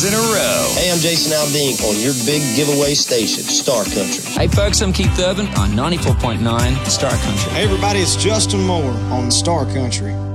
in a row. Hey, I'm Jason Aldean on your big giveaway station, Star Country. Hey, folks, I'm Keith Urban on 94.9 Star Country. Hey, everybody, it's Justin Moore on Star Country.